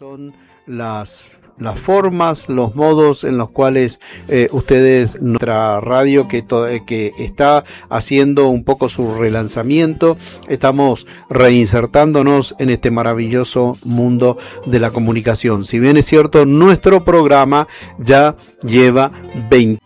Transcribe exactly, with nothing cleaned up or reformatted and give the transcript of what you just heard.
son las, las formas, los modos en los cuales eh, ustedes, nuestra radio que, to, que está haciendo un poco su relanzamiento, estamos reinsertándonos en este maravilloso mundo de la comunicación. Si bien es cierto, nuestro programa ya lleva veinte